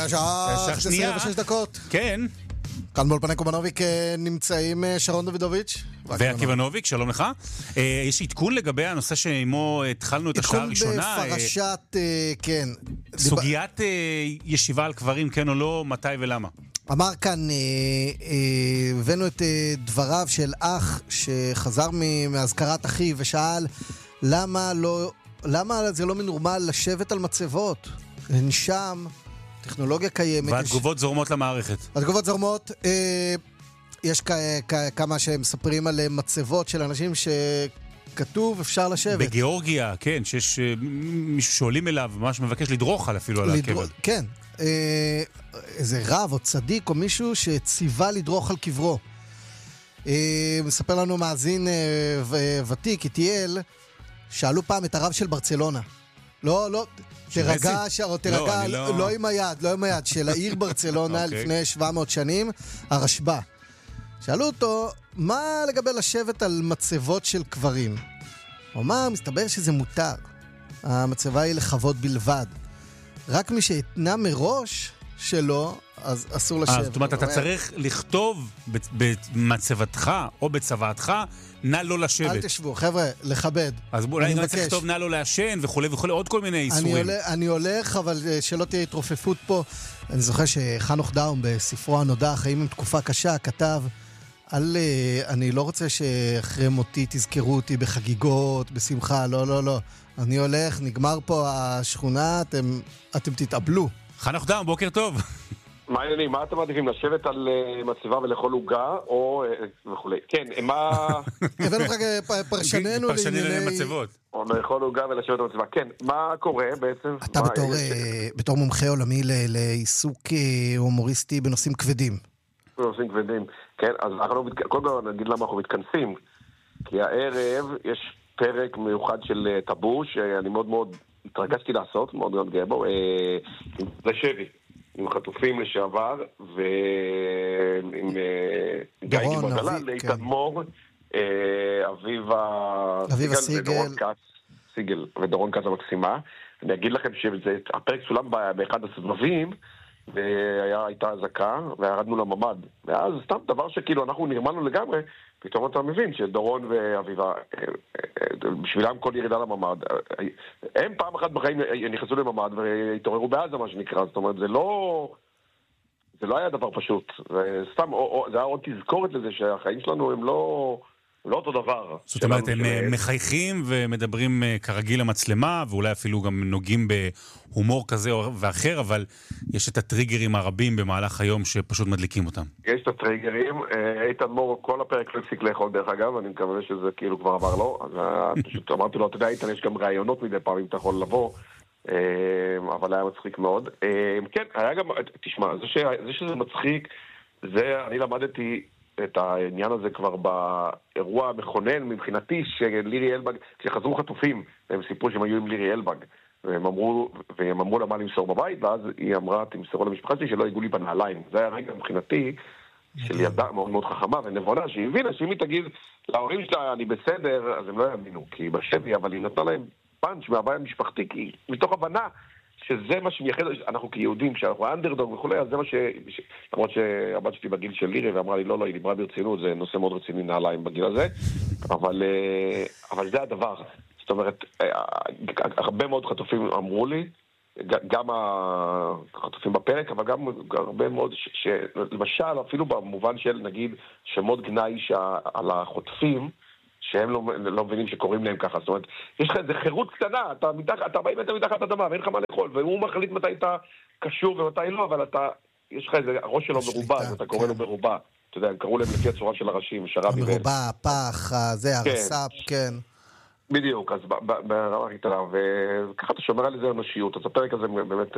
השעה 10:06. כן. כאן באולפני קומנוביק נמצאים שרון דודוביץ' ועקיבא נוביק, שלום לך. יש עדכון לגבי הנושא שעמו התחלנו את השעה הראשונה. עדכון בפרשת, כן. סוגיית ישיבה על קברים, כן או לא, מתי ולמה? אמר כאן, הבאנו את דבריו של אח שחזר מהזכרת אחיו ושאל למה זה לא מנורמל לשבת על מצבות? שם טכנולוגיה קיימת. והתגובות זורמות למערכת. התגובות זורמות, יש כמה שמספרים על מצבות של אנשים שכתוב אפשר לשבת. בגיאורגיה, כן, שיש מישהו שעולים אליו, ממש מבקש לדרוך אפילו על הקבר. כן, איזה רב או צדיק או מישהו שציווה לדרוך על קברו. מספר לנו מאזין ותיק, איטיאל, שאלו פעם את הרב של ברצלונה. לא, תרגע, לא עם היד, של העיר ברצלונה לפני 700 שנים, הרשב"א. שאלו אותו, מה לגבי לשבת על מצבות של קברים? הוא אמר, מסתבר שזה מותר. המצבה היא לכבוד בלבד. רק מי שהתנה מראש שלו, אז אסור לשבת. זאת אומרת, אתה צריך לכתוב במצבתך או בצוואתך, נא לא לשבת. אל תשבו, חבר'ה, לכבד. אז אולי אני צריך לכתוב נא לא לעשן וכו' וכו', עוד כל מיני איסורים. אני הולך, אבל שלא תהיה התרופפות פה. אני זוכר שחנוך דאום בספרו הנודע, חיים עם תקופה קשה, כתב, אני לא רוצה שאחרי מותי תזכרו אותי בחגיגות, בשמחה, לא. אני הולך, נגמר פה השכונה, אתם תתאבלו. חנוך דאום, בוקר טוב. מה העניינים? מה אתם מעדיפים? לשבת על מצבה ולאכול עוגה או וכולי? כן, מה... הבאנו לך פרשננו למצבות. או לאכול עוגה ולשבת על מצבה. כן, מה קורה בעצם? אתה בתור מומחה עולמי לעיסוק הומוריסטי בנושאים כבדים. בנושאים כבדים, כן. אז קודם כל נגיד למה אנחנו מתכנסים. כי הערב יש פרק מיוחד של טאבו שאני מאוד מאוד התרגשתי לעשות, מאוד מאוד גאה בו, לשבי. עם חטופים לשעבר, ועם גיא גיבודלן, איתן מור, אביבה סיגל ודורון קאץ המקסימה. אני אגיד לכם שהפרק סולם באחד הסבבים, והייתה הזקה, וירדנו לממד. ואז סתם דבר שכאילו אנחנו נרמלנו לגמרי, פתאום אתה מבין שדורון ואביבה, בשבילם כל ירידה לממד, הם פעם אחת בחיים נכנסו לממד והתעוררו בעזה, מה שנקרא. זאת אומרת, זה לא היה דבר פשוט. סתם, זה היה עוד תזכורת לזה שהחיים שלנו הם לא אותו דבר. זאת אומרת, הם מחייכים ומדברים כרגיל למצלמה, ואולי אפילו גם נוגעים בהומור כזה ואחר, אבל יש את הטריגרים הרבים במהלך היום שפשוט מדליקים אותם. יש את הטריגרים. איתן מור, כל הפרק לא הפסיק לאכול דרך אגב, אני מקווה שזה כאילו כבר עבר לו. אז פשוט אמרתי לו, אתה יודע, איתן, יש גם רעיונות מדי פעם אם אתה יכול לבוא, אבל היה מצחיק מאוד. כן, היה גם, תשמע, זה שזה מצחיק, אני למדתי את העניין הזה כבר באירוע המכונן מבחינתי של לירי אלבג, כשחזרו חטופים, הם סיפרו שהם היו עם לירי אלבג, והם אמרו לה מה למסור בבית, ואז היא אמרה, תמסרו למשפחה שלי שלא יגעו לי בנעליים. זה היה רגע מבחינתי של ילדה מאוד מאוד חכמה ונבונה, שהיא הבינה שאם היא תגיד להורים שלה אני בסדר, אז הם לא יאמינו, כי היא בשבי, אבל היא נתנה להם פאנץ' מהבית המשפחתי, כי מתוך הבנה שזה מה שמייחד, אנחנו כיהודים, כשאנחנו אנדרדוג וכולי, אז זה מה למרות שהבת שלי בגיל של לירי, ואמרה לי, לא, היא דיברה ברצינות, זה נושא מאוד רציני נעליים בגיל הזה, אבל זה הדבר. זאת אומרת, הרבה מאוד חטופים אמרו לי, גם החטופים בפרק, אבל גם הרבה מאוד, למשל, אפילו במובן של, נגיד, שמות גנאי על החוטפים, שהם לא מבינים שקוראים להם ככה. זאת אומרת, יש לך איזה חירות קטנה, אתה באים מתחת אדמה ואין לך מה לאכול, והוא מחליט מתי אתה קשור ומתי לא, אבל יש לך איזה, הראש שלו מרובע, אז אתה קורא לו מרובע. אתה יודע, הם קראו להם לפי הצורה של הראשים, שרבי מרובע, פח, זה, הרס"פ, כן. בדיוק, אז ברמה הכי קטנה, וככה אתה שומר על איזה אנושיות, אז הפרק הזה באמת...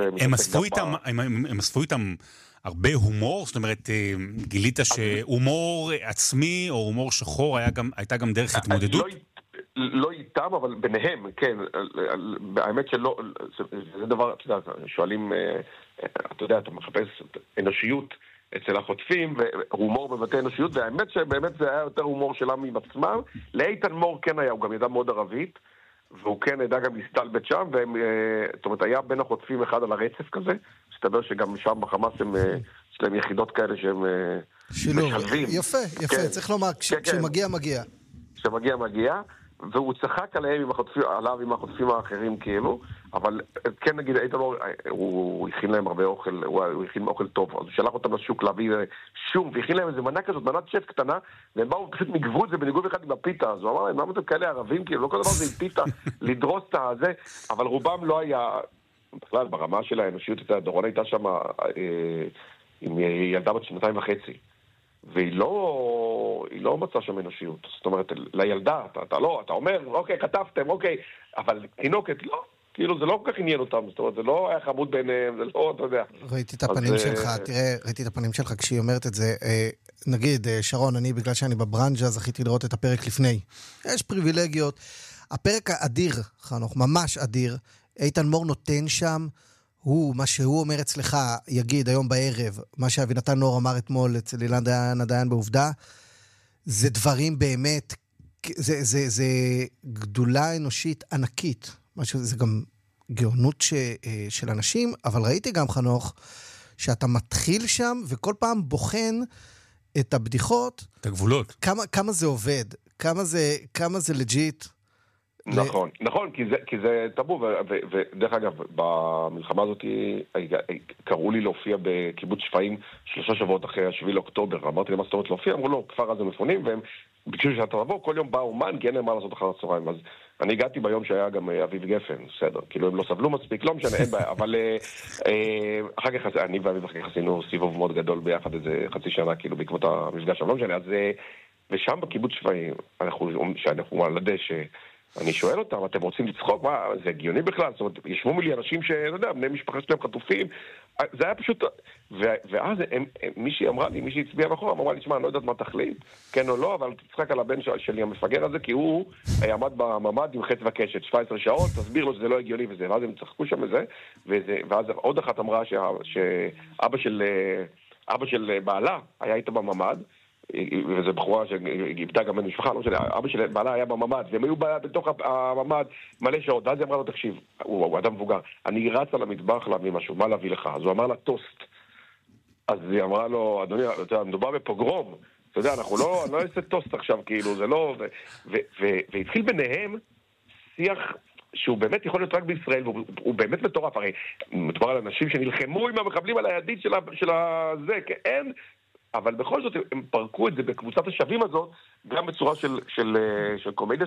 הם אספו איתם הרבה הומור? זאת אומרת, גילית שהומור עצמי או הומור שחור הייתה גם דרך התמודדות? לא איתם, אבל ביניהם, כן. האמת שלא, זה דבר, אתה יודע, שואלים, אתה יודע, אתה מחפש אנושיות אצל החוטפים, והומור בבתי אנושיות, והאמת שבאמת זה היה יותר הומור שלה מבעצמם. לאיתן מור כן היה, הוא גם ידע מאוד ערבית, והוא כן ידע גם להסתלבט שם, זאת אומרת, היה בין החוטפים אחד על הרצף כזה, מסתבר שגם שם בחמאס יש להם יחידות כאלה שהם משלבים. יפה, יפה, צריך לומר, כשמגיע, מגיע. כשמגיע, מגיע, והוא צחק עליו עם החוטפים האחרים כאילו, אבל כן נגיד, הוא הכין להם הרבה אוכל, הוא הכין אוכל טוב, אז הוא שלח אותם לשוק להביא שום, והכין להם איזה מנה כזאת, מנת שף קטנה, והם באו פשוט נגבו את זה בניגוד אחד עם הפיתה, אז הוא אמר להם, למה אתם כאלה ערבים, כאילו, לא כל דבר זה עם פיתה, לדרוס את הזה, אבל רובם לא היה, בכלל, ברמה של האנושיות, דורון הייתה שם עם ילדה בת 2.5, והיא לא מצאה שם אנושיות. זאת אומרת, לילדה, אתה אומר, אוקיי, כתבתם, אוקיי, אבל תינוקת, לא. כאילו, זה לא כל כך עניין אותם. זאת אומרת, זה לא היה חמוד ביניהם, זה לא, אתה יודע. ראיתי את הפנים שלך, תראה, ראיתי את הפנים שלך כשהיא אומרת את זה. נגיד, שרון, אני, בגלל שאני בברנז'ה, זכיתי לראות את הפרק לפני. יש פריבילגיות. הפרק האדיר, חנוך, ממש אדיר. איתן מור נותן שם, מה שהוא אומר אצלך, יגיד היום בערב, מה שאבינתן נור אמר אתמול אצל אילן דיין בעובדה, זה דברים באמת, זה גדולה אנושית ענקית. זה גם גאונות של אנשים, אבל ראיתי גם, חנוך, שאתה מתחיל שם וכל פעם בוחן את הבדיחות. את הגבולות. כמה זה עובד, כמה זה לג'יט. נכון, נכון, כי זה טבו, ודרך אגב, במלחמה הזאת קראו לי להופיע בקיבוץ שפיים 3 שבועות אחרי 7 לאוקטובר, אמרתי למה זאת אומרת להופיע, אמרו לו, כפר הזה מפונים, והם ביקשו שאתה לבוא, כל יום בא אומן, כי אין להם מה לעשות אחר הצהריים, אז אני הגעתי ביום שהיה גם אביב גפן, בסדר, כאילו הם לא סבלו מספיק, לא משנה, אין בעיה, אבל אחר כך, אני ואביב אחר כך עשינו סיבוב מאוד גדול ביחד איזה חצי שנה, כאילו בעקבות המפגש, לא משנה, אז ושם בקיבוץ שפיים, שאנחנו על הדשא, אני שואל אותם, אתם רוצים לצחוק? מה, זה הגיוני בכלל? זאת אומרת, ישבו לי אנשים לא יודע, בני משפחה שלהם חטופים. זה היה פשוט... ואז מישהי אמרה לי, מישהי הצביעה מאחורה, אמרה לי, תשמע, אני לא יודעת מה תחליט, כן או לא, אבל תצחק על הבן שלי המפגר הזה, כי הוא עמד בממד עם חץ וקשת, 17 שעות, תסביר לו שזה לא הגיוני וזה, ואז הם צחקו שם וזה, ואז עוד אחת אמרה שאבא של בעלה היה איתה בממד, וזו בחורה שגיבתה גם במשפחה, לא משנה, אבא של בעלה היה בממד, והם היו בתוך הממד מלא שעות, ואז היא אמרה לו, תקשיב, הוא אדם מבוגר, אני רץ על המטבח להביא משהו, מה להביא לך? אז הוא אמר לה, טוסט. אז היא אמרה לו, אדוני, מדובר בפוגרום, אתה יודע, אנחנו לא נעשה טוסט עכשיו, כאילו, זה לא... והתחיל ביניהם שיח שהוא באמת יכול להיות רק בישראל, והוא באמת מטורף, הרי מדובר על אנשים שנלחמו עם המחבלים על הידית של הזה, כאין... אבל בכל זאת הם פרקו את זה בקבוצת השווים הזאת, גם בצורה של קומדיה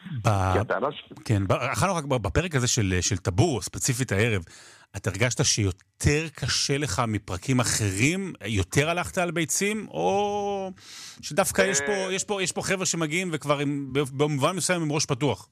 כן, רק בפרק הזה של טאבו, ספציפית הערב, אתה הרגשת שיותר קשה לך מפרקים אחרים? יותר הלכת על ביצים? או שדווקא יש פה חבר'ה שמגיעים וכבר במובן מסוים עם ראש פתוח?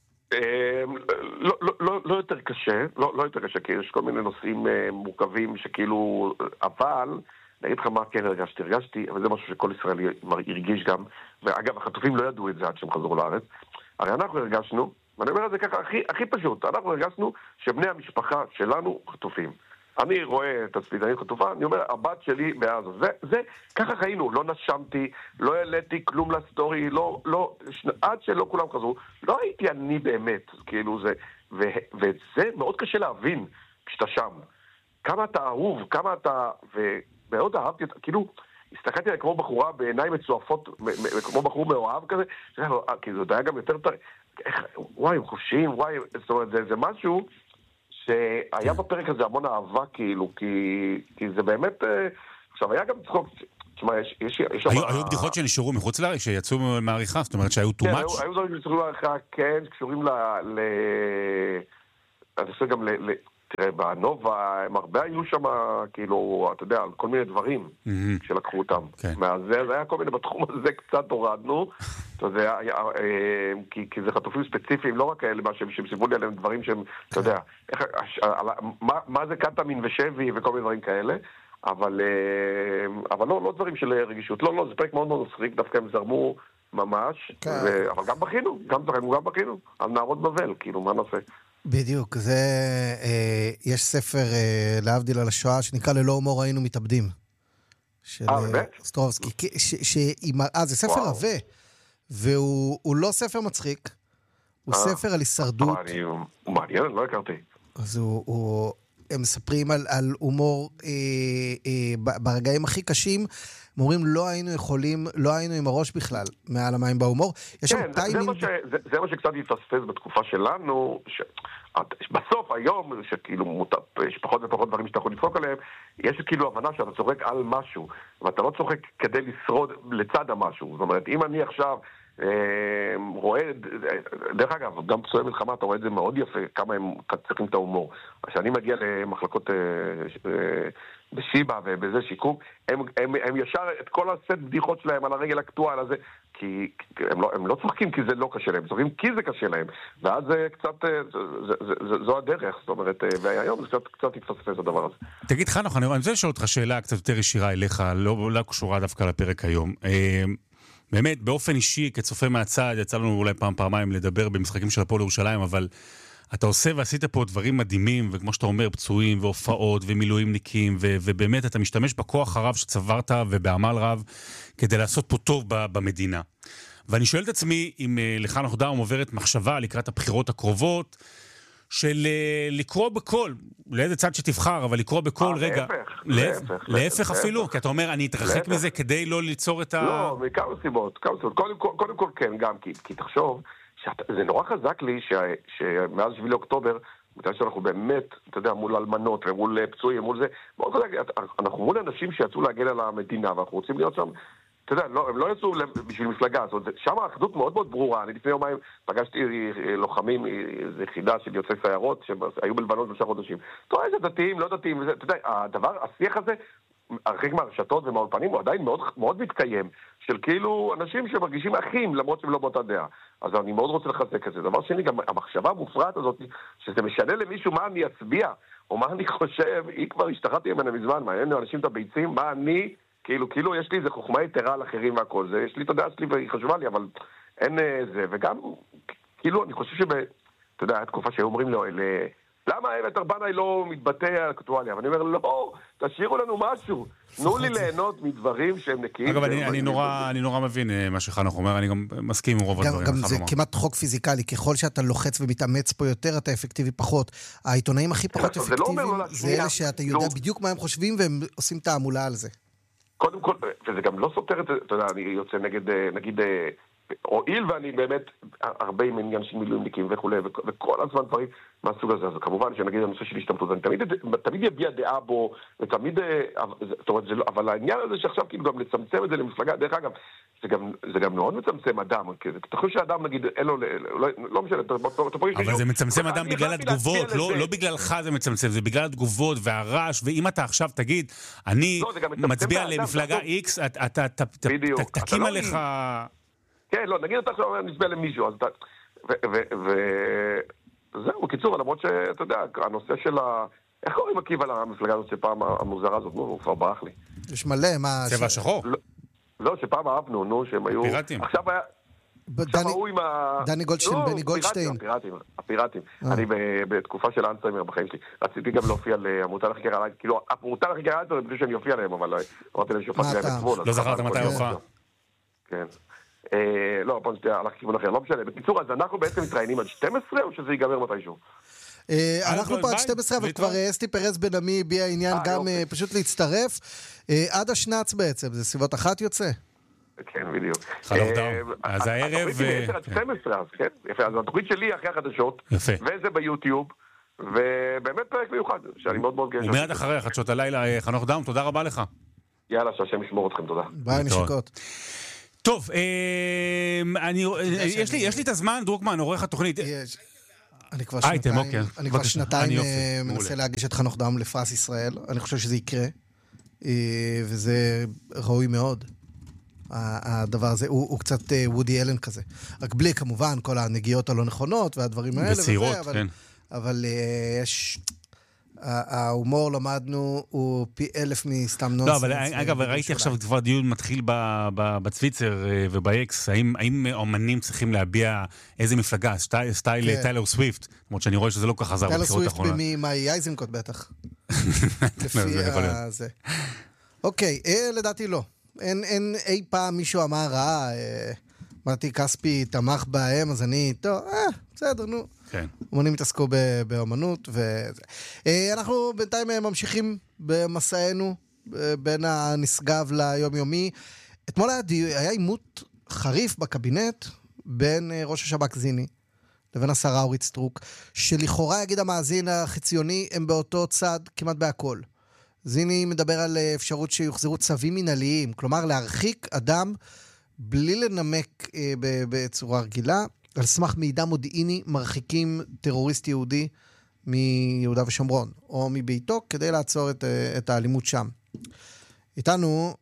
לא יותר קשה, לא יותר קשה, כי יש כל מיני נושאים מורכבים שכאילו, אבל... נגיד לך מה כן הרגשתי, אבל זה משהו שכל ישראל הרגיש גם, ואגב, החטופים לא ידעו את זה עד שהם חזרו לארץ, הרי אנחנו הרגשנו, ואני אומר את זה ככה הכי פשוט, אנחנו הרגשנו שבני המשפחה שלנו חטופים. אני רואה את הצלידנית חטופה, אני אומר, הבת שלי בעזה, זה, ככה חיינו, לא נשמתי, לא העליתי כלום לסטורי, עד שלא כולם חזרו, לא הייתי אני באמת, כאילו זה, וזה מאוד קשה להבין כשאתה שם, כמה אתה אהוב, כמה אתה, מאוד אהבתי, כאילו, הסתכלתי עליה כמו בחורה בעיניים מצועפות, כמו בחור מאוהב כזה, כי זה היה גם יותר, וואי, הם חופשיים, וואי, זאת אומרת, זה משהו שהיה בפרק הזה המון אהבה, כאילו, כי זה באמת, עכשיו, היה גם צחוק, תשמע, יש... היו בדיחות שנשארו מחוץ לארץ, שיצאו מעריכה, זאת אומרת שהיו too much? כן, היו דברים שנשארו מעריכה, כן, שקשורים אני חושב גם תראה, בנובה, הם הרבה היו שם, כאילו, אתה יודע, על כל מיני דברים שלקחו אותם. זה היה כל מיני, בתחום הזה קצת הורדנו, כי זה חטופים ספציפיים, לא רק כאלה, שהם סיפרו לי עליהם דברים שהם, אתה יודע, מה זה קטמין ושבי וכל מיני דברים כאלה, אבל לא דברים של רגישות. לא, זה פרק מאוד מאוד מצחיק, דווקא הם זרמו ממש, אבל גם בכינו, גם בכינו, על נערות בבל, כאילו, מה נעשה? בדיוק, יש ספר להבדיל על השואה שנקרא ללא הומור היינו מתאבדים. של סטרובסקי. זה ספר עבה, והוא לא ספר מצחיק, הוא ספר על הישרדות. הוא מעניין, לא הכרתי. אז הוא הם מספרים על הומור ברגעים הכי קשים, הם אומרים, לא היינו עם הראש בכלל מעל המים בהומור. כן, זה מה שקצת יתפספס בתקופה שלנו, בסוף היום, שכאילו יש פחות ופחות דברים שאתה יכול לצחוק עליהם, יש כאילו הבנה שאתה צוחק על משהו, ואתה לא צוחק כדי לשרוד לצד המשהו. זאת אומרת, אם אני עכשיו רואה, דרך אגב, גם פצועי מלחמה, אתה רואה את זה מאוד יפה, כמה הם צריכים את ההומור. כשאני מגיע למחלקות בשיבה ובזה שיקום, הם ישר את כל הסט בדיחות שלהם על הרגל הקטועה, על הזה, כי הם לא צוחקים כי זה לא קשה להם, צוחקים כי זה קשה להם, ואז זה קצת, זו הדרך, זאת אומרת, והיום זה קצת התפספס הדבר הזה. תגיד חנוך, אני רוצה לשאול אותך שאלה קצת יותר ישירה אליך, לא קשורה דווקא לפרק היום. באמת, באופן אישי, כצופה מהצד, יצא לנו אולי פעמיים לדבר במשחקים של הפועל ירושלים, אבל אתה עושה ועשית פה דברים מדהימים, וכמו שאתה אומר, פצועים והופעות ומילואימניקים, ובאמת אתה משתמש בכוח הרב שצברת ובעמל רב, כדי לעשות פה טוב במדינה. ואני שואל את עצמי, אם לחנוך דאום עוברת מחשבה לקראת הבחירות הקרובות, של לקרוא בקול, לאיזה צד שתבחר, אבל לקרוא בקול רגע. להפך אפילו, כי אתה אומר, אני אתרחק מזה כדי לא ליצור את ה... לא, מכמה סיבות. קודם כל כן, גם, כי תחשוב, זה נורא חזק לי שמאז 7 לאוקטובר, בגלל שאנחנו באמת, אתה יודע, מול אלמנות ומול פצועים, מול זה, אנחנו מול אנשים שיצאו להגן על המדינה, ואנחנו רוצים להיות שם, אתה יודע, הם לא יצאו בשביל מפלגה, שם האחדות מאוד מאוד ברורה. אני לפני יומיים פגשתי לוחמים, איזו יחידה של יוצאי סיירות, שהיו בלבנון 3 חודשים. אתה רואה, זה דתיים, לא דתיים, אתה יודע, השיח הזה, הרחק מהרשתות ומהאולפנים, הוא עדיין מאוד, מאוד מתקיים, של כאילו אנשים שמרגישים אחים, למרות שהם לא באותה דעה. אז אני מאוד רוצה לחזק את זה. דבר שני, גם המחשבה המופרעת הזאת, שזה משנה למישהו מה אני אצביע, או מה אני חושב, היא כבר השתחררתי ממנה מזמן, מעניין לאנשים את הביצים, מה אני... כאילו יש לי איזה חוכמה יתרה על אחרים והכל, זה, יש לי את הדעה שלי והיא חשובה לי, אבל אין זה, וגם, כאילו, אני חושב אתה יודע, התקופה שהיו אומרים לו, למה אמת ארבנאי לא מתבטא על אקטואליה? ואני אומר, לא, תשאירו לנו משהו, תנו לי ליהנות מדברים שהם נקיים. אגב, אני נורא מבין מה שחנוך אומר, אני גם מסכים עם רוב הדברים. גם זה כמעט חוק פיזיקלי, ככל שאתה לוחץ ומתאמץ פה יותר, אתה אפקטיבי פחות. העיתונאים הכי פחות אפקטיביים, זה אלה שאתה יודע בדיוק מה הם חושבים, והם עושים תעמולה על זה. קודם כל, וזה גם לא סותר את זה, אתה יודע, אני יוצא נגיד, הועיל ואני באמת הרבה עם עניין של מילואימניקים וכולי, וכל הזמן דברים מהסוג הזה. אז כמובן שנגיד הנושא של השתמטות, אני תמיד יביע דעה בו, ותמיד, זאת אומרת, אבל העניין הזה שעכשיו כאילו גם לצמצם את זה למפלגה, דרך אגב, זה גם מאוד מצמצם אדם, כי אתה חושב שאדם נגיד, לא משנה, אבל זה מצמצם אדם בגלל התגובות, לא בגללך זה מצמצם, זה בגלל התגובות והרעש, ואם אתה עכשיו תגיד, אני מצביע למפלגה X, אתה תקים עליך... כן, לא, נגיד אתה עכשיו נצביע למישהו, אז אתה... וזהו, בקיצור, למרות שאתה יודע, הנושא של ה... איך קוראים עקיב על המפלגה הזאת שפעם המוזרה הזאת? נו, הוא כבר ברח לי. יש מלא, מה... צבע שחור? לא, שפעם אהבנו, נו, שהם היו... פיראטים. עכשיו היה... דני גולדשטיין, בני גולדשטיין. הפיראטים. אני בתקופה של אלצהיימר בחיים שלי, רציתי גם להופיע לעמותה לחקר עליי, כאילו, עמותה לחקר עליי, אני חושב שאני אופיע להם, אבל אמרתי להם שהופעתי להם אתמול. לא זכרת מתי הופעה. כן. לא, הפעם הלך כיוון אחר, לא משנה. בקיצור, אז אנחנו בעצם מתראיינים עד 12, או שזה ייגמר מתישהו? אנחנו פה עד 12, אבל כבר אסתי פרס בן עמי הביע עניין גם פשוט להצטרף. עד השנץ בעצם, זה סביבות 1 יוצא. כן, בדיוק. חנוך דאום. אז הערב... התוכנית היא 10 עד 12, אז כן. יפה, אז התוכנית שלי אחרי החדשות, וזה ביוטיוב, ובאמת פרק מיוחד, שאני מאוד מאוד גאה. ומיד אחרי החדשות הלילה, חנוך דאום, תודה רבה לך. יאללה, שהשם ישמור אתכם, תודה. ביי, נשיקות. טוב, יש לי את הזמן, דרוקמן, עורך התוכנית. אני כבר שנתיים מנסה להגיש את חנוך דאום לפרס ישראל. אני חושב שזה יקרה, וזה ראוי מאוד. הדבר הזה, הוא קצת וודי אלן כזה. רק בלי, כמובן, כל הנגיעות הלא נכונות והדברים האלה. וצעירות, כן. אבל יש... ההומור למדנו הוא פי 1000 מסתם נונסנס. לא, אבל אגב, ראיתי עכשיו כבר דיון מתחיל בצוויצר ובאקס, האם אומנים צריכים להביע איזה מפלגה, סטייל טיילר סוויפט, למרות שאני רואה שזה לא ככה חזר בבחירות האחרונות. טיילר סוויפט ממאי אייזנקוט בטח. לפי זה. אוקיי, לדעתי לא. אין אי פעם מישהו אמר, מתי כספי תמך בהם, אז אני, טוב, בסדר, נו. כן. אומנים התעסקו באמנות, אנחנו בינתיים ממשיכים במסענו, בין הנשגב ליומיומי. אתמול היה עימות חריף בקבינט, בין ראש השב"כ זיני, לבין השרה אורית סטרוק, שלכאורה יגיד המאזין החציוני, הם באותו צד כמעט בהכל. זיני מדבר על אפשרות שיוחזרו צווים מנהליים, כלומר להרחיק אדם בלי לנמק בצורה רגילה, על סמך מידע מודיעיני מרחיקים טרוריסט יהודי מיהודה ושומרון, או מביתו, כדי לעצור את האלימות שם. איתנו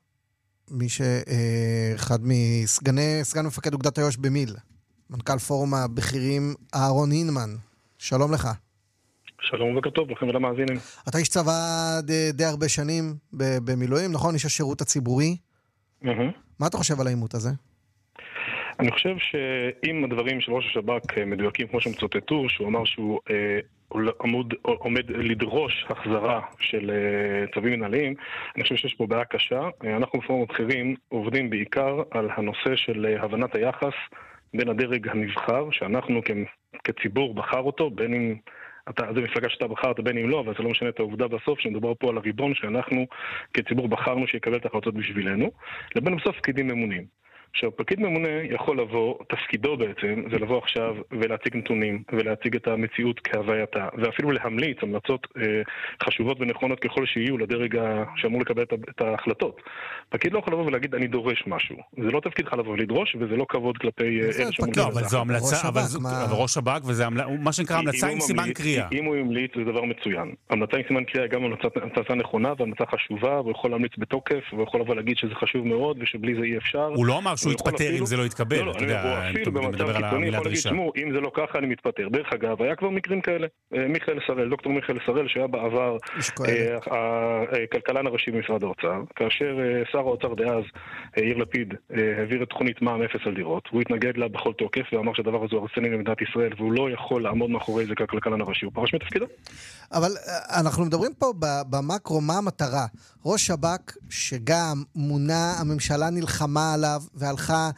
אחד סגן מפקד אוגדת איו"ש במיל, מנכ"ל פורום הבכירים אהרון הינמן. שלום לך. שלום ובוקר טוב לכם ולמאזינים. אתה איש צבא די הרבה שנים במילואים, נכון? איש השירות הציבורי. מה אתה חושב על העימות הזה? אני חושב שאם הדברים של ראש השב"כ מדויקים כמו שהם צוטטו, שהוא אמר שהוא עומד לדרוש החזרה של צווים מנהליים, אני חושב שיש פה בעיה קשה. אנחנו בפורום הבכירים עובדים בעיקר על הנושא של הבנת היחס בין הדרג הנבחר, שאנחנו כציבור בחר אותו, בין אם זו מפלגה שאתה בחרת בין אם לא, אבל זה לא משנה את העובדה בסוף, שמדובר פה על הריבון שאנחנו כציבור בחרנו שיקבל את ההחלטות בשבילנו, לבין בסוף פקידים ממונים. עכשיו, פקיד ממונה יכול לבוא, תפקידו בעצם, זה לבוא עכשיו ולהציג נתונים, ולהציג את המציאות כהווייתה, ואפילו להמליץ המלצות חשובות ונכונות ככל שיהיו לדרג שאמור לקבל את ההחלטות. פקיד לא יכול לבוא ולהגיד, אני דורש משהו. זה לא תפקידך לבוא ולדרוש, וזה לא כבוד כלפי אלה שאמור לקבל את ההחלטות. אבל זו המלצה, אבל ראש שב"כ, וזה מה שנקרא המלצה עם סימן קריאה. אם הוא המליץ, זה דבר מצוין. המלצה עם סימן קריאה גם המלצה נכונה, והמלצה חשובה, והוא יכול להמליץ בתוקף, והוא יכול לבוא להגיד שזה חשוב מאוד, ושבלי זה אי אפשר. הוא לא אמר שהוא יתפטר אם זה לא יתקבל. לא, אפילו במצב קיצוני יכול להגיד, תשמעו, אם זה לא ככה אני מתפטר. דרך אגב, היה כבר מקרים כאלה. מיכאל שראל, דוקטור מיכאל שראל, שהיה בעבר הכלכלן הראשי במשרד האוצר, כאשר שר האוצר דאז, יאיר לפיד, העביר את תוכנית מע"מ אפס על דירות, הוא התנגד לה בכל תוקף, ואמר שהדבר הזה הוא הרסני למדינת ישראל, והוא לא יכול לעמוד מאחורי זה ככלכלן הראשי, הוא פרש מתפקידו. אבל אנחנו מדברים פה במקרו, מה המטרה? ראש שב"כ שגם מונה, הממשלה נלחמה עליו והלכה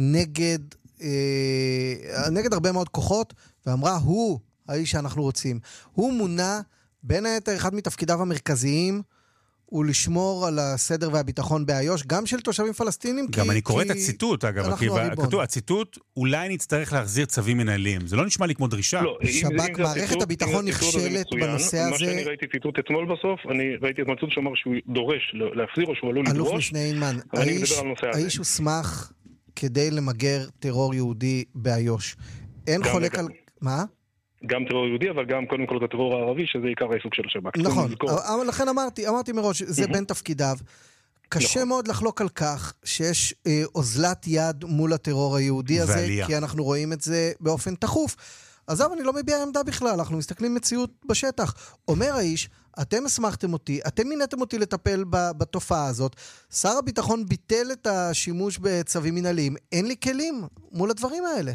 נגד הרבה מאוד כוחות, ואמרה, הוא האיש שאנחנו רוצים. הוא מונה, בין היתר אחד מתפקידיו המרכזיים, הוא לשמור על הסדר והביטחון באיו"ש, גם של תושבים פלסטינים. גם אני קורא את הציטוט, אגב, כתוב, הציטוט, אולי נצטרך להחזיר צווים מנהליים. זה לא נשמע לי כמו דרישה. שב"כ, מערכת הביטחון נכשלת בנושא הזה. מה שאני ראיתי ציטוט אתמול בסוף, אני ראיתי את מצוד שאומר שהוא דורש להחזיר, או שהוא עלול לדרוש. אלוף משנה הינמן, האיש הוסמך כדי למגר טרור יהודי באיו"ש. אין חולק על... מה? גם טרור יהודי, אבל גם קודם כל את הטרור הערבי, שזה עיקר העיסוק של השב"כ. נכון, אבל לכן אמרתי מראש, זה בין תפקידיו. קשה מאוד לחלוק על כך שיש אוזלת יד מול הטרור היהודי הזה, כי אנחנו רואים את זה באופן תחוף. אז אני לא מביע עמדה בכלל, אנחנו מסתכלים מציאות בשטח. אומר האיש, אתם הסמכתם אותי, אתם מיניתם אותי לטפל בתופעה הזאת, שר הביטחון ביטל את השימוש בצווים מנהליים, אין לי כלים מול הדברים האלה.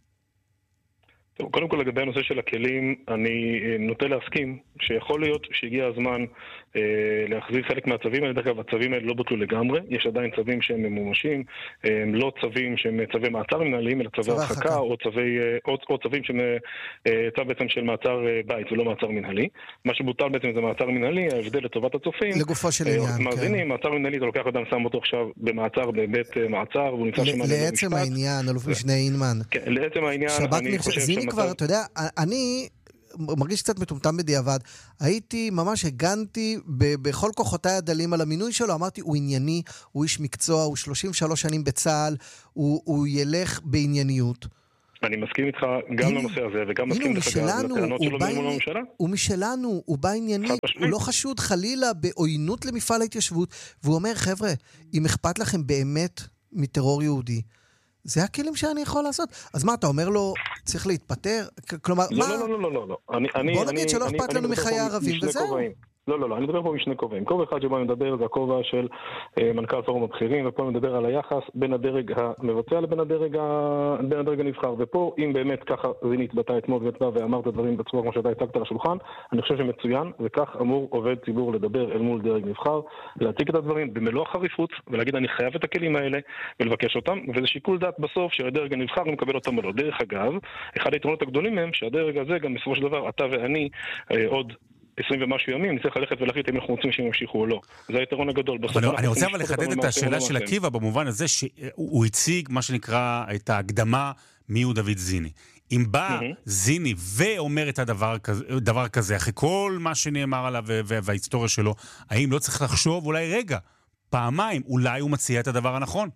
טוב, קודם כל לגבי הנושא של הכלים, אני נוטה להסכים שיכול להיות שהגיע הזמן להחזיר חלק מהצווים האלה. דרך אגב, הצווים האלה לא בוטלו לגמרי, יש עדיין צווים שהם ממומשים, הם לא צווים שהם צווי מעצר מנהליים, אלא צווי הרחקה, או צווים שהם צו בעצם של מעצר בית ולא מעצר מנהלי. מה שבוטל בעצם זה מעצר מנהלי, ההבדל לטובת הצופים. לגופו של עניין, מאזינים, מעצר מנהלי, אתה לוקח אדם, שם אותו עכשיו במעצר, בבית מעצר, והוא נמצא שם לעצם העניין, אלוף משנה הינמן. כן, לעצם העניין, אני חושב זיני כבר, אתה יודע, אני מרגיש קצת מטומטם בדיעבד. ממש הגנתי בכל כוחותיי הדלים על המינוי שלו, אמרתי, הוא ענייני, הוא איש מקצוע, הוא 33 שנים בצה"ל, הוא ילך בענייניות. אני מסכים איתך גם לנושא הזה, וגם מסכים איתך גם לטענות שלו מול הממשלה. הוא משלנו, הוא בא עניינית, הוא לא חשוד חלילה בעוינות למפעל ההתיישבות, והוא אומר, חבר'ה, אם אכפת לכם באמת מטרור יהודי, זה הכלים שאני יכול לעשות. אז מה, אתה אומר לו, צריך להתפטר? כלומר, מה? לא. בוא נגיד שלא אכפת לנו מחיי הערבים, וזהו. לא, אני מדבר פה משני כובעים. כובע אחד שבו אני מדבר זה הכובע של מנכ"ל פורום הבכירים, ופה אני מדבר על היחס בין הדרג המבצע לבין הדרג הנבחר. ופה, אם באמת ככה זיני התבטא אתמול ואמרת דברים בצורה כמו שאתה הצגת על השולחן, אני חושב שמצוין, וכך אמור עובד ציבור לדבר אל מול דרג נבחר, להציג את הדברים במלוא החריפות, ולהגיד אני חייב את הכלים האלה, ולבקש אותם, וזה שיקול דעת בסוף שהדרג הנבחר מקבל אותם או לא. דרך אגב, אחד היתרונות הגדולים מהם, שהדרג הזה גם בסופו של דבר, אתה ואני, עוד 20 ומשהו ימים, נצטרך ללכת ולהחליט אם אנחנו רוצים שהם ימשיכו או לא. זה היתרון הגדול. אני רוצה אבל לחדד את השאלה של עקיבא במובן הזה שהוא הציג מה שנקרא את ההקדמה מי הוא דוד זיני. אם בא זיני ואומר את הדבר כזה, אחרי כל מה שנאמר עליו וההיסטוריה שלו, האם לא צריך לחשוב אולי רגע, פעמיים, אולי הוא מציע את הדבר הנכון?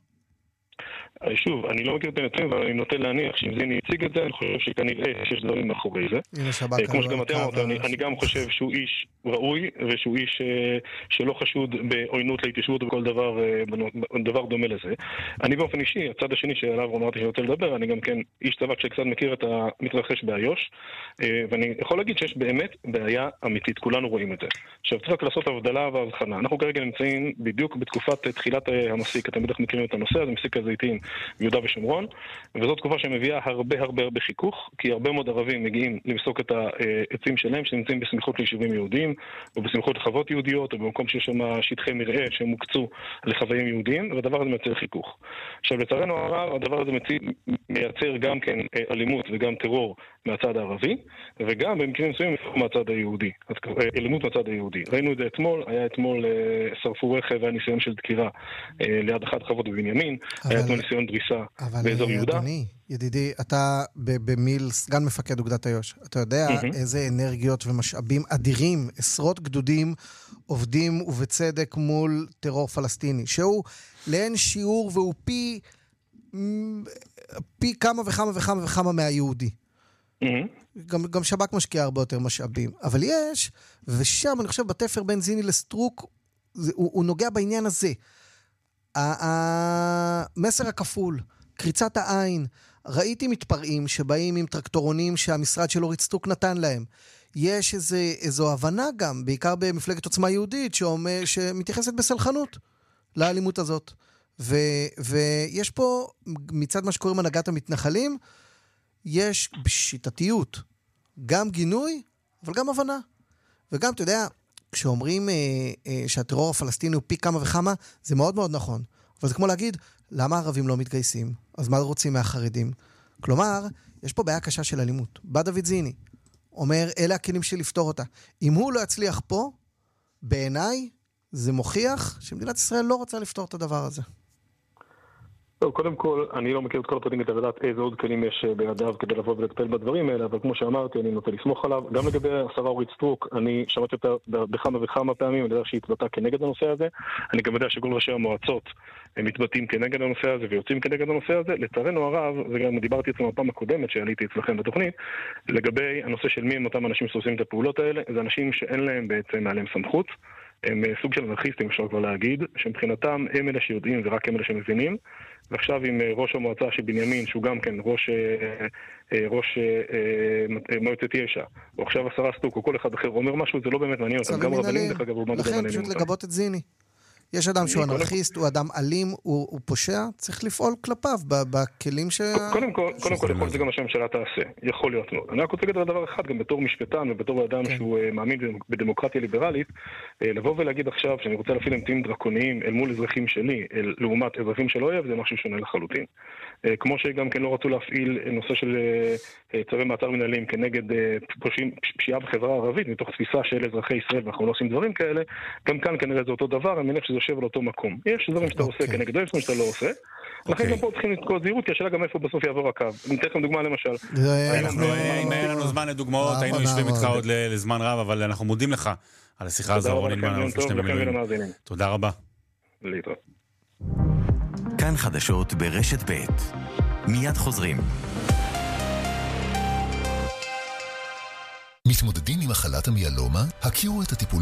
שוב, אני לא מכיר את הנתונים, אבל אני נוטה להניח שאם זיני הציג את זה, אני חושב שכנראה שיש דברים מאחורי זה. כמו שגם אתם אמרת, אני גם חושב שהוא איש ראוי, ושהוא איש שלא חשוד בעוינות להתיישבות ובכל דבר דומה לזה. אני באופן אישי, הצד השני שעליו אמרתי שאני רוצה לדבר, אני גם כן איש צבא שקצת מכיר את המתרחש באיו"ש, ואני יכול להגיד שיש באמת בעיה אמיתית, כולנו רואים את זה. עכשיו צריך לעשות הבדלה והבחנה. אנחנו כרגע נמצאים בדיוק בתקופת תחילת המסיק, אתם בטח מכירים את הנושא, זה מסיק הזיתים ביהודה ושומרון, וזאת תקופה שמביאה הרבה חיכוך, כי הרבה מאוד ערבים מגיעים למסוק את העצים שלהם שנמצאים בסמיכות ליישובים יהודיים, או בסמיכות לחוות יהודיות, או במקום שיש שם שטחי מרעה שהם מוקצו לחוויים יהודיים, והדבר הזה מייצר חיכוך. עכשיו, לצערנו הרב, הדבר הזה מייצר גם כן אלימות וגם טרור מהצד הערבי, וגם במקרים מסוימים מהצד היהודי, אלימות מהצד היהודי. ראינו את זה אתמול, היה אתמול שרפו רכב, היה ניסיון של דקירה ליד אחת חוות בבנימין, היה אתמול ניסיון דריסה באזור יהודה. אבל אדוני, ידידי, אתה במיל סגן מפקד אוגדת איו"ש, אתה יודע איזה אנרגיות ומשאבים אדירים, עשרות גדודים עובדים ובצדק מול טרור פלסטיני, שהוא לאין שיעור והוא פי כמה וכמה מהיהודי. גם שב"כ משקיע הרבה יותר משאבים, אבל יש, ושם אני חושב בתפר בין זיני לסטרוק, הוא נוגע בעניין הזה. המסר הכפול, קריצת העין, ראיתי מתפרעים שבאים עם טרקטורונים שהמשרד של אורית סטרוק נתן להם. יש איזו הבנה גם, בעיקר במפלגת עוצמה יהודית, שמתייחסת בסלחנות לאלימות הזאת. ויש פה, מצד מה שקוראים הנהגת המתנחלים, יש בשיטתיות, גם גינוי, אבל גם הבנה. וגם, אתה יודע, כשאומרים שהטרור הפלסטיני הוא פי כמה וכמה, זה מאוד מאוד נכון. אבל זה כמו להגיד, למה הערבים לא מתגייסים? אז מה רוצים מהחרדים? כלומר, יש פה בעיה קשה של אלימות. בא דוד זיני, אומר, אלה הכלים שלי לפתור אותה. אם הוא לא יצליח פה, בעיניי, זה מוכיח שמדינת ישראל לא רוצה לפתור את הדבר הזה. קודם כל, אני לא מכיר את כל הפרטים כדי לדעת איזה עוד כלים יש בידיו כדי לבוא ולטפל בדברים האלה, אבל כמו שאמרתי, אני נוטה לסמוך עליו. גם לגבי השרה אורית סטרוק, אני שמעתי אותה בכמה וכמה פעמים, אני יודע שהיא התבטאה כנגד הנושא הזה. אני גם יודע שכל ראשי המועצות הם מתבטאים כנגד הנושא הזה ויוצאים כנגד הנושא הזה. לצערנו הרב, וגם דיברתי אצלנו בפעם הקודמת שעליתי אצלכם בתוכנית, לגבי הנושא של מי הם אותם אנשים שעושים את הפעולות האלה, זה אנשים שאין להם בעצם מעליהם סמכות. הם סוג של אנרכיסטים, אפשר כבר להגיד, שמבחינתם הם אלה שיודעים ורק הם אלה שמבינים. ועכשיו עם ראש המועצה של בנימין, שהוא גם כן ראש מועצת יש"ע, או עכשיו השרה סטרוק, או כל אחד אחר אומר משהו, זה לא באמת מעניין אותם. גם רבנים, דרך אגב, הוא מעניין אותם. לכן פשוט לגבות את זיני. יש אדם שהוא אנרכיסט, הוא אדם אלים, הוא פושע, צריך לפעול כלפיו בכלים ש... קודם כל, יכול זה גם מה שהממשלה תעשה. יכול להיות מאוד. אני רק רוצה להגיד על דבר אחד, גם בתור משפטן ובתור אדם שהוא מאמין בדמוקרטיה ליברלית, לבוא ולהגיד עכשיו שאני רוצה להפעיל אמצעים דרקוניים אל מול אזרחים שלי, לעומת אזרחים של אויב, זה משהו שונה לחלוטין. כמו שגם כן לא רצו להפעיל נושא של צווי מעצר מנהליים כנגד פשיעה בחברה הערבית, מתוך תפיסה של אזרחי ישראל, ואנחנו לא עושים דברים כאלה, גם כאן כנראה זה אותו דבר, אני מניח שזה יושב על אותו מקום. יש דברים שאתה עושה כנגד, יש דברים שאתה לא עושה. לכן גם פה צריכים לתקוע זהירות, כי השאלה גם איפה בסוף יעבור הקו. אני אתן לכם דוגמה למשל. אם היה לנו זמן לדוגמאות, היינו יושבים איתך עוד לזמן רב, אבל אנחנו מודים לך על השיחה הזו, רוני נמן. תודה רבה. להתראות. כאן חדשות ברשת ב' מיד חוזרים. מתמודדים עם מחלת המיאלומה? הכירו את הטיפול